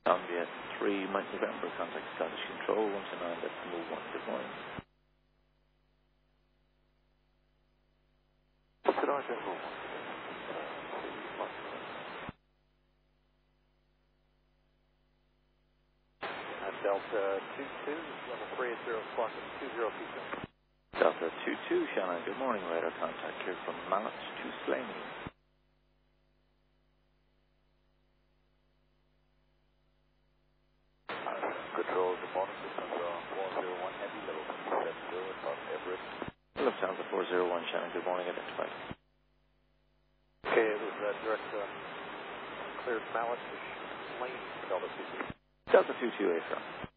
Viet 3, Mike November, contact Scottish Control, 129, that's move 1, good morning. Good Roger, move 1. Delta 22, level 3 at 0 o'clock and 20 people. Delta 22, Shannon, good morning, radar contact here from Mallet to Slaney. Control, good morning, this is 401 Heavy, level 70 above Everett. Lufthansa 401, Shannon, good morning, identified. Okay, it was direct cleared Mallet to Slaney, Delta 22. Delta 22, Affirm.